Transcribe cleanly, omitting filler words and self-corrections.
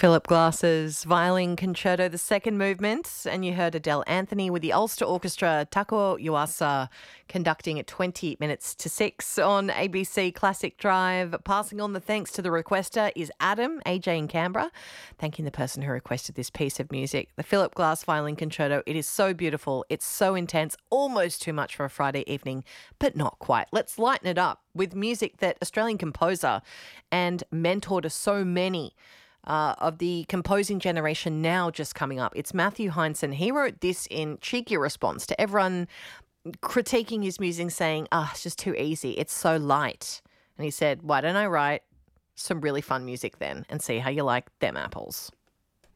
Philip Glass's Violin Concerto, the second movement, and you heard Adele Anthony with the Ulster Orchestra, Tako Yuasa, conducting at 20 minutes to 6 on ABC Classic Drive. Passing on the thanks to the requester is Adam, AJ in Canberra, thanking the person who requested this piece of music. The Philip Glass Violin Concerto, it is so beautiful, it's so intense, almost too much for a Friday evening, but not quite. Let's lighten it up with music that Australian composer and mentor to so many of the composing generation now just coming up. It's Matthew Heinsohn. He wrote this in cheeky response to everyone critiquing his music, saying, it's just too easy. It's so light. And he said, why don't I write some really fun music then and see how you like them apples?